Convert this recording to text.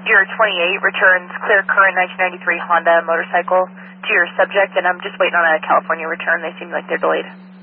Your 28 returns clear current 1993 Honda motorcycle to your subject, and I'm just waiting on a California return. They seem like they're delayed.